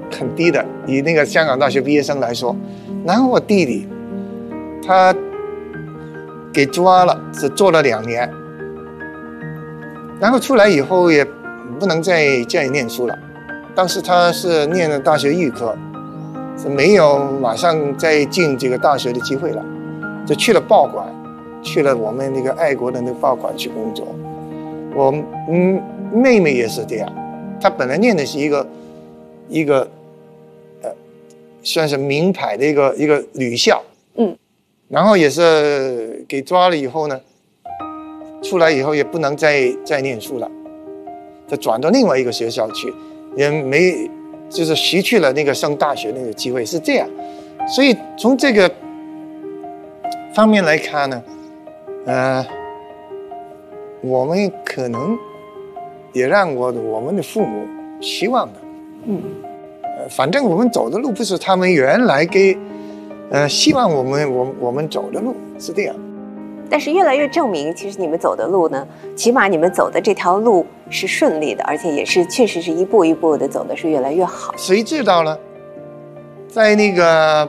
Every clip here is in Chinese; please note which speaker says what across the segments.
Speaker 1: 很低的，以那个香港大学毕业生来说。然后我弟弟他给抓了，只做了2年，然后出来以后也不能再念书了。当时他是念了大学预科，是没有马上再进这个大学的机会了，就去了报馆，去了我们那个爱国的那个报馆去工作。我妹妹也是这样，她本来念的是一个算是名牌的一个女校，然后也是给抓了以后呢，出来以后也不能再念书了，就转到另外一个学校去，也没就是失去了那个上大学那个机会，是这样。所以从这个方面来看呢，我们可能也让我们的父母希望的，反正我们走的路不是他们原来给希望我们走的路，是这样。
Speaker 2: 但是越来越证明，其实你们走的路呢，起码你们走的这条路是顺利的，而且也是确实是一步一步的走的是越来越好。
Speaker 1: 谁知道呢？在那个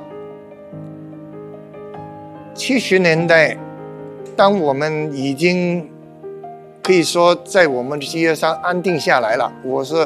Speaker 1: 70年代，当我们已经可以说在我们的事业上安定下来了，我是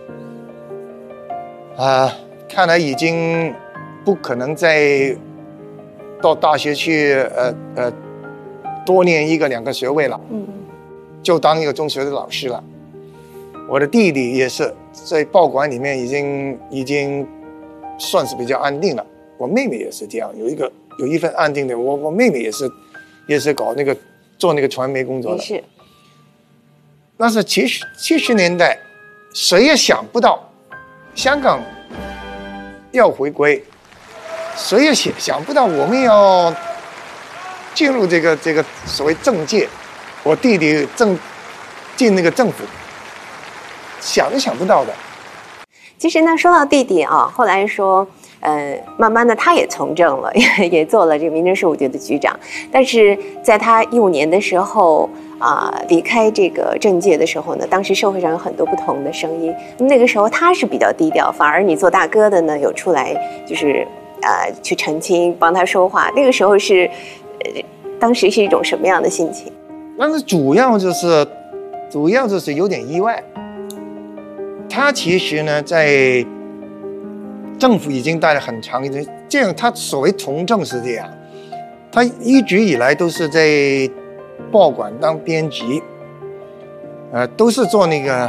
Speaker 1: 看来已经不可能再到大学去多念1个2个学位了，就当一个中学的老师了。我的弟弟也是在报馆里面已经算是比较安定了。我妹妹也是这样，有一份安定的。我妹妹也是搞做那个传媒工作的。
Speaker 2: 是。
Speaker 1: 那是70年代，谁也想不到香港要回归，谁也想不到我们要进入这个所谓政界。我弟弟进那个政府，想都想不到的。
Speaker 2: 其实呢，说到弟弟啊，后来说，慢慢的他也从政了，也做了这个民政事务局的局长。但是在他15年的时候离开这个政界的时候呢，当时社会上有很多不同的声音。那个时候他是比较低调，反而你做大哥的呢有出来就是去澄清，帮他说话。那个时候是当时是一种什么样的心情？
Speaker 1: 但是主要就是有点意外。他其实呢，在政府已经待了很长一段，这样他所谓从政是这样，他一直以来都是在报馆当编辑，都是做那个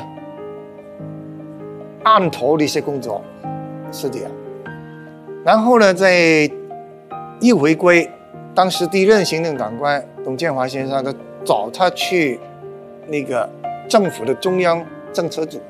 Speaker 1: 案头的一些工作，是这样。然后呢，在一回归，当时第一任行政长官董建华先生找他去那个政府的中央政策组，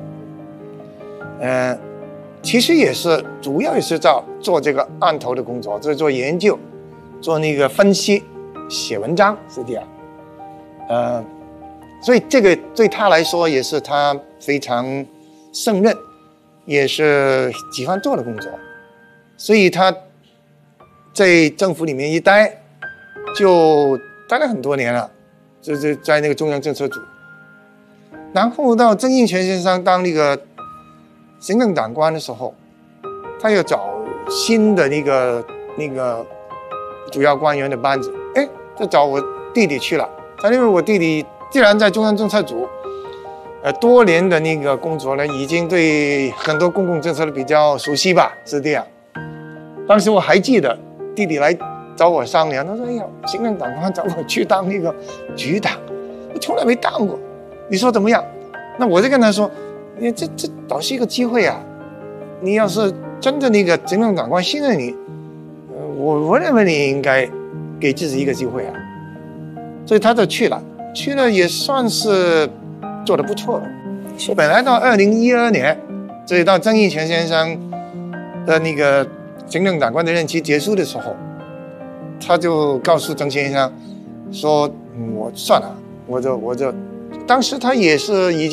Speaker 1: 其实也是主要也是做这个案头的工作，就是做研究，做那个分析，写文章，是这样。所以这个对他来说也是他非常胜任，也是喜欢做的工作，所以他在政府里面一待就待了很多年了，就是在那个中央政策组。然后到曾荫权先生当那个行政长官的时候，他又找新的那个主要官员的班子，就找我弟弟去了。他因为我弟弟既然在中央政策组，多年的那个工作呢，已经对很多公共政策的比较熟悉吧，是这样。当时我还记得弟弟来找我商量，他说：“哎呀，行政长官找我去当那个局长，我从来没当过，你说怎么样？”那我就跟他说：“你这倒是一个机会啊！你要是真的那个行政长官信任你，我认为你应该给自己一个机会啊。”所以他就去了也算是做得不错了。是本来到2012年，所以到曾荫权先生的那个行政长官的任期结束的时候，他就告诉曾先生说：“我算了，我就。”当时他也是已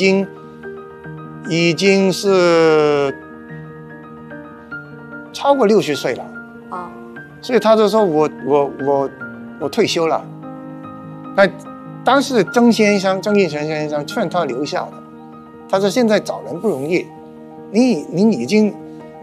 Speaker 1: 经是超过60岁了所以他就说我退休了。那当时曾荫权先生劝他留下的，他说现在找人不容易，您已经